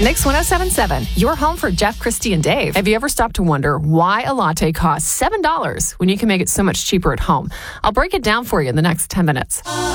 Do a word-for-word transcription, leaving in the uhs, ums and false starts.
Mix one oh seven point seven, your home for Jeff, Christy, and Dave. Have you ever stopped to wonder why a latte costs seven dollars when you can make it so much cheaper at home? I'll break it down for you in the next ten minutes.